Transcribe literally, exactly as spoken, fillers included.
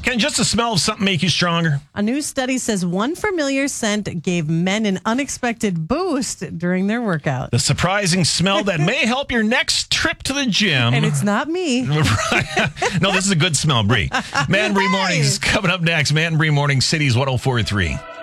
Can just the smell of something make you stronger? A new study says one familiar scent gave men an unexpected boost during their workout. The surprising smell that may help your next trip to the gym. And it's not me. No, this is a good smell, Bree. Man Bree Mornings coming up next. Man Bree Mornings, Cities one oh four point three.